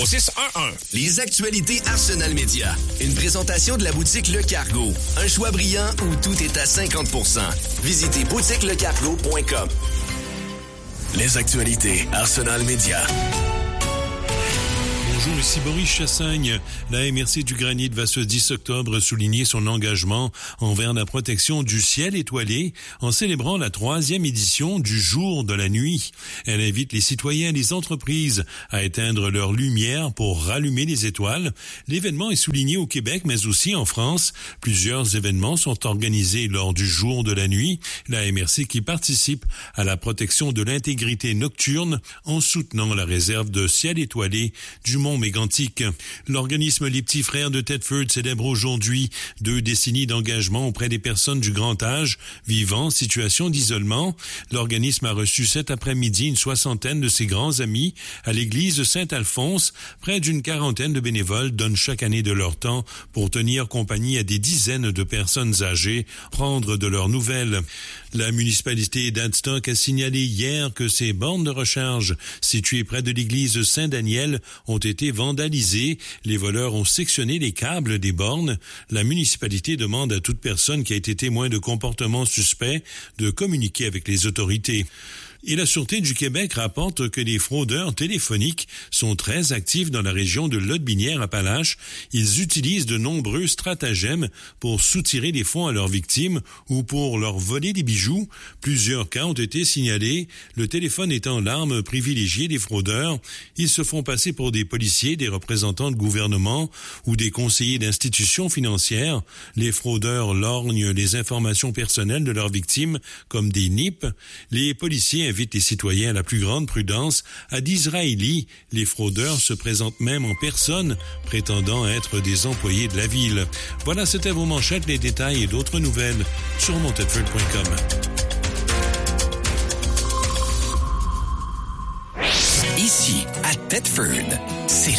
Au 611. Les actualités Arsenal Média. Une présentation de la boutique Le Cargo. Un choix brillant où tout est à 50%. Visitez boutiquelecargo.com. Les actualités Arsenal Média. Bonjour, ici Boris Chassagne. La MRC du Granit va ce 10 octobre souligner son engagement envers la protection du ciel étoilé en célébrant la 3e édition du Jour de la nuit. Elle invite les citoyens et les entreprises à éteindre leur lumière pour rallumer les étoiles. L'événement est souligné au Québec, mais aussi en France. Plusieurs événements sont organisés lors du Jour de la nuit. La MRC qui participe à la protection de l'intégrité nocturne en soutenant la réserve de ciel étoilé du Mont-Mégantic. L'organisme Les Petits Frères de Thetford célèbre aujourd'hui 2 décennies d'engagement auprès des personnes du grand âge vivant en situation d'isolement. L'organisme a reçu cet après-midi une 60aine de ses grands amis à l'église Saint-Alphonse. Près d'une 40aine de bénévoles donnent chaque année de leur temps pour tenir compagnie à des dizaines de personnes âgées, prendre de leurs nouvelles. La municipalité d'Adstock a signalé hier que ses bornes de recharge situées près de l'église Saint-Daniel ont été vandalisées. Les voleurs ont sectionné les câbles des bornes. La municipalité demande à toute personne qui a été témoin de comportements suspects de communiquer avec les autorités. Et la Sûreté du Québec rapporte que les fraudeurs téléphoniques sont très actifs dans la région de Lotbinière-Appalaches. Ils utilisent de nombreux stratagèmes pour soutirer des fonds à leurs victimes ou pour leur voler des bijoux. Plusieurs cas ont été signalés, le téléphone étant l'arme privilégiée des fraudeurs. Ils se font passer pour des policiers, des représentants de gouvernement ou des conseillers d'institutions financières. Les fraudeurs lorgnent les informations personnelles de leurs victimes comme des NIP. Les policiers invite les citoyens à la plus grande prudence. À Disraeli, les fraudeurs se présentent même en personne, prétendant être des employés de la ville. Voilà, c'était vos manchettes, les détails et d'autres nouvelles sur montedford.com. Ici, à Thetford, c'est